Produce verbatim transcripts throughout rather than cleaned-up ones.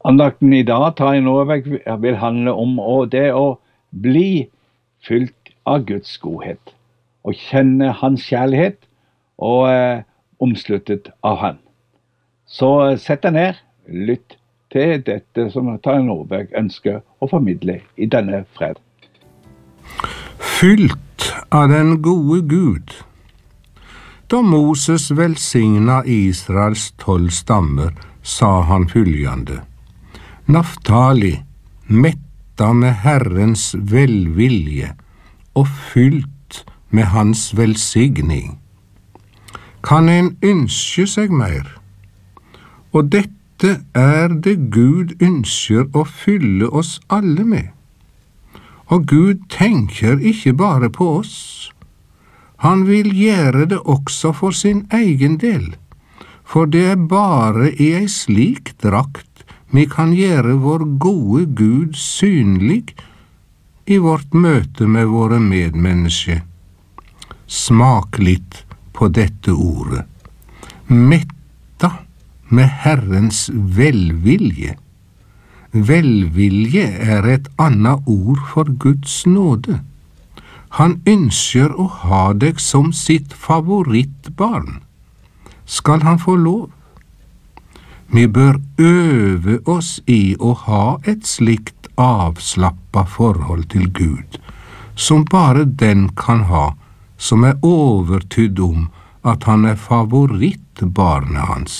Andakten i dag tar jeg Norbæk vil handle om og det å bli fylt av Guds godhet, og kjenne hans kjærlighet og eh, omsluttet av han. Så eh, sett deg ned, lytt til dette som Tarjei Nordberg ønsker å formidle i denne fred. Fylt av den gode Gud. Da Moses velsigna Israels tolv stammer, sa han følgende: Naftali, metta med Herrens velvilje og fylt med hans velsigning. Kan en ønske seg mer? Og dette er det Gud ønsker å fylle oss alle med. Og Gud tenker ikke bare på oss. Han vil gjøre det også for sin egen del, for det er bare i ei slik drakt vi kan gjøre vår gode Gud synlig i vårt møte med våre medmennesker. Smak litt på dette ordet. Metta med Herrens velvilje. Velvilje er et annet ord for Guds nåde. Han ønsker å ha deg som sitt favorittbarn. Skal han få lov? Vi bør øve oss i å ha et slikt avslappet forhold til Gud, som bare den kan ha, som er overtydd om at han er favorittbarnet hans.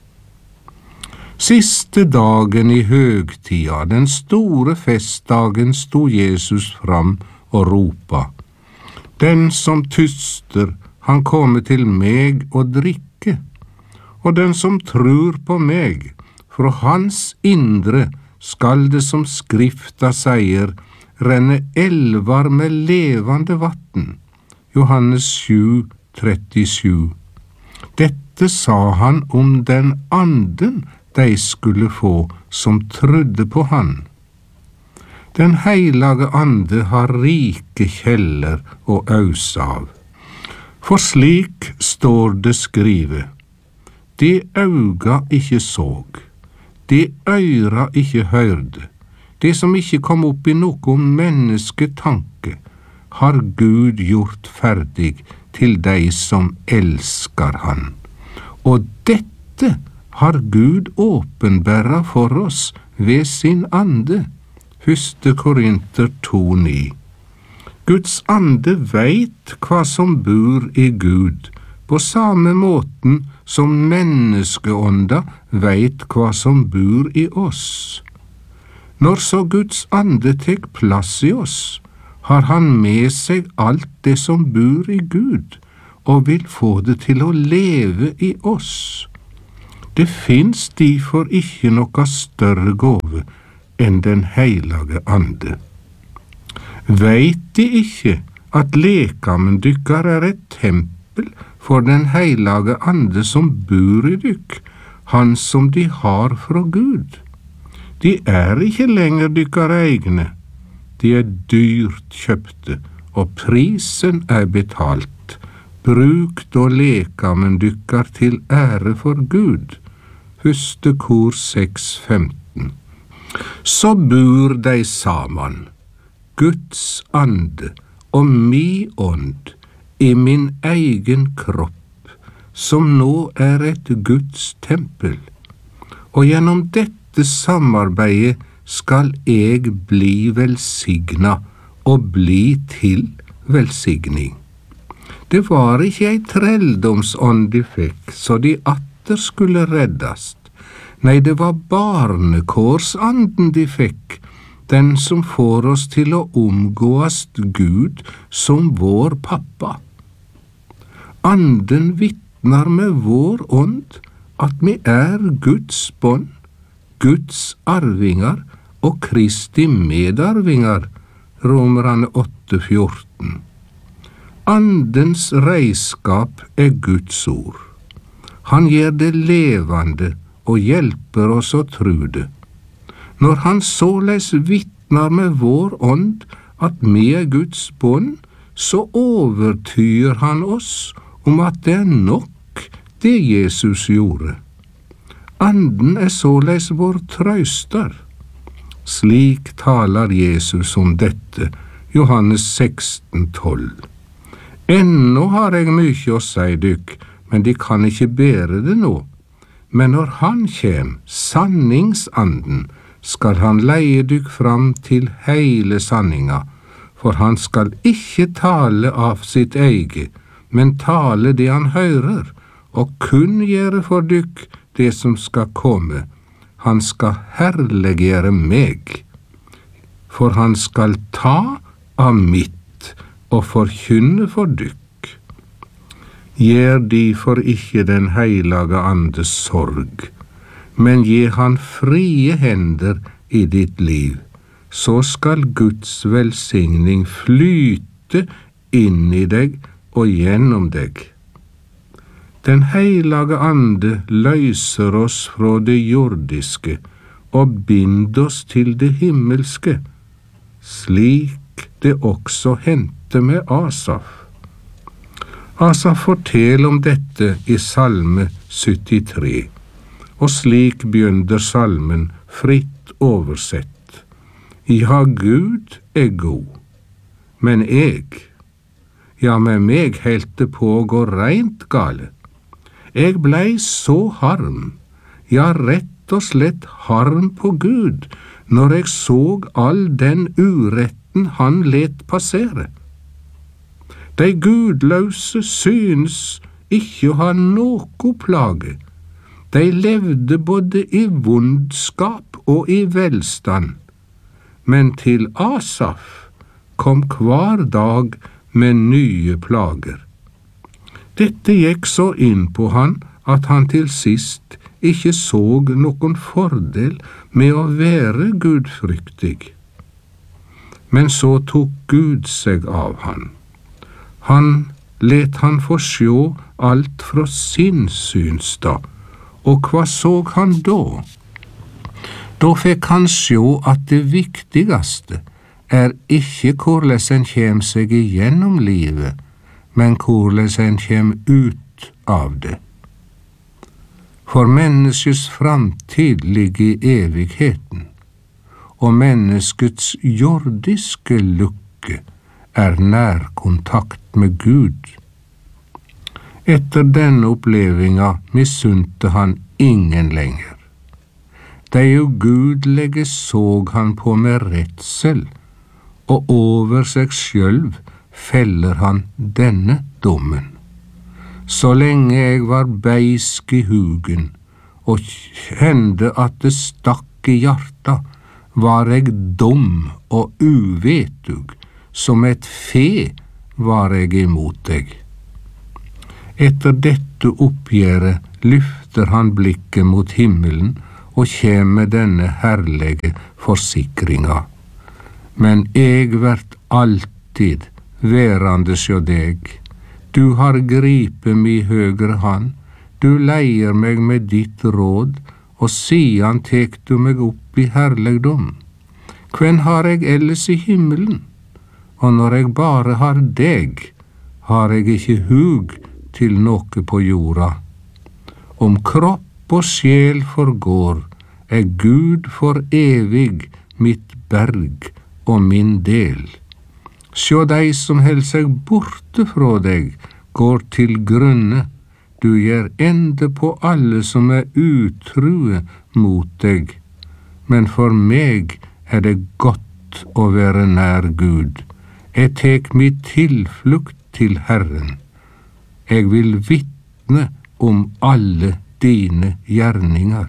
Siste dagen i høgtida, den store festdagen, sto Jesus fram og ropa: Den som tyster, han kommer til meg og drikke, og den som tror på meg, fra hans indre skal det, som Skrifta sier, renne elvar med levende vatten. Johannes sju trettisju. Dette sa han om den anden de skulle få som trodde på han. Den heilage ande har rike kjeller å øse av. For slik står det skrivet: Det auga ikke såg, det øyra ikke hørte, det som ikke kom opp i noen mennesketanke, har Gud gjort ferdig til de som elsker han. Og dette har Gud åpenbæra for oss ved sin ande. Første Korinter to ni. Guds ande veit hva som bor i Gud, på samme måten som menneskeånda veit hva som bor i oss. Når så Guds ande tek plass i oss, har han med seg alt det som bor i Gud, og vil få det til å leve i oss. Det finnes derfor ikke noe større gåve enn den heilage ande. Veit de ikke at lekamen dykkar er et tempel for den heilage ande som bor i dykk, han som de har fra Gud? De er ikke lenger dykkar egne, de er dyrt kjøpte, og prisen er betalt. Bruk da lekamen dykkar til ære for Gud. Første kor seks femten. Så bor de sammen, Guds ande og mi ånd, i min egen kropp, som nå er et Guds tempel. Og gjennom dette samarbeidet skal jeg bli velsigna og bli til velsigning. Det var ikke ei trelldomsånd de fikk, så de atter skulle reddast. Nei, det var barnekårsanden de fikk, den som får oss til å omgåast Gud som vår pappa. Anden vittnar med vår ånd at vi er Guds bånd, Guds arvinger og Kristi medarvinger, Romerne åtte fjorten. Andens redskap er Guds ord. Han gjør det levende og hjelper oss å tro det. Når han såleis vittnar med vår ånd at vi er Guds bånd, så overtyr han oss om at det er nok det Jesus gjorde. Anden er såleis vår trøster. Slik taler Jesus om dette, Johannes seksten tolv. Ennå har jeg mykje å si dykk, men de kan ikke bære det nå. Men når han kjem, sanningsanden, skal han leie dykk fram til heile sanninga, for han skal ikke tale av sitt eige, men tale det han hører, og kun gjøre for dykk det som skal komme. Han skal herliggjøre meg, for han skal ta av mitt og forkynne for dykk. Gjør derfor ikke den heilage Andes sorg, men gi han frie hender i ditt liv, så skal Guds velsigning flyte inn i deg og gjennom deg. Den heilage Ande løser oss fra det jordiske og binder oss til det himmelske, slik det også hendte med Asaf. Asaf forteller om dette i Salme syttitre, og slik begynner salmen fritt oversett. Ja, Gud er god, men jeg, ja, med meg helt det på å gå reint gale. Jeg blei så harm, ja, rett og slett harm på Gud, når jeg såg all den uretten han let passere. De gudløse synes ikke å ha noe plage. De levde både i vondskap og i velstand, men til Asaf kom hver dag med nye plager. Dette gikk så inn på han at han til sist ikke såg noen fordel med å være gudfryktig. Men så tok Gud seg av han. Han let han få sjå alt fra sin synsstad, og hva såg han da? Da fikk han sjå at det viktigste er ikke hvordan en kjem seg igjennom livet, men hvordan en kjem ut av det. For menneskets framtid ligger i evigheten, og menneskets jordiske lykke er nærkontakt med Gud. Etter denne opplevinga misunte han ingen lenger. De ugudelige såg han på med redsel, og over seg sjølv feller han denne dommen. Så lenge jeg var beisk i hugen, og kjente at det stakk i hjarta, var jeg dum og uvetug, som et fe var jeg imot deg. Etter dette oppgjøret lyfter han blikket mot himmelen og kjem med denne herlige forsikringa. Men jeg vert alltid værande sjå deg. Du har gripet mi høgre hand, du leier meg med ditt råd, og sidan tek du meg opp i herlegdom. Kven har jeg ellers i himmelen? Og når jeg bare har deg, har jeg ikke hug til noe på jorda. Om kropp og sjel forgår, er Gud for evig mitt berg og min del. Sjå deg som held seg borte fra deg, går til grunne. Du gjør ende på alle som er utrue mot deg. Men for meg er det godt å være nær Gud. Jeg tek mitt tilflukt til Herren. Jeg vil vitne om alle dine gjerninger.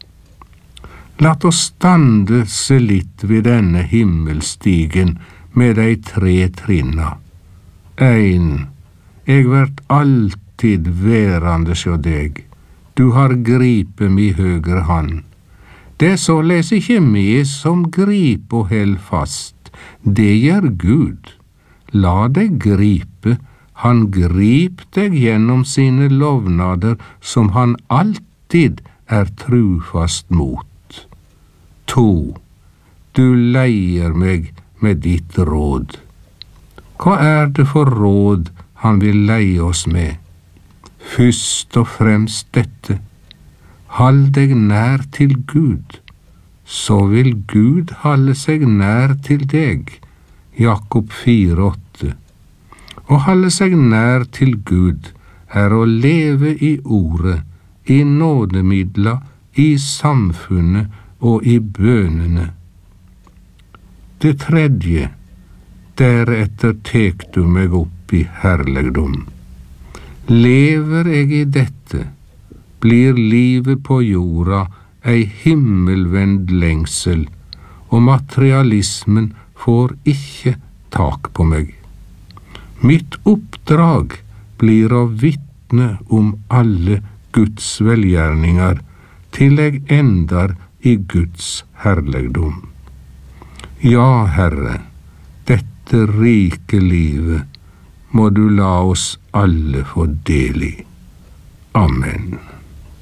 Lat oss stande se litt ved denne himmelstigen med de tre trinna. Ein, jeg vert alltid værande sjå deg. Du har gripet mi høgre hand. Det er såleis ikke me som grip og held fast. Det gjør Gud. La deg gripe, han grip deg gjennom sine lovnader som han alltid er trufast mot. To, du leier meg med ditt råd. Hva er det for råd han vil leie oss med? Først og fremst dette. Hald deg nær til Gud, så vil Gud halde seg nær til deg. Jakob fire åtte. Å halde seg nær til Gud er å leve i ordet, i nådemidler, i samfunnet og i bønene. Det tredje, deretter tek du meg opp i herlegdom. Lever jeg i dette, blir livet på jorda ei himmelvend lengsel, og materialismen får ikke tak på meg. Mitt oppdrag blir å vitne om alle Guds velgjerninger, til jeg endar i Guds herlegdom. Ja, Herre, dette rike livet må du la oss alle få del i. Amen.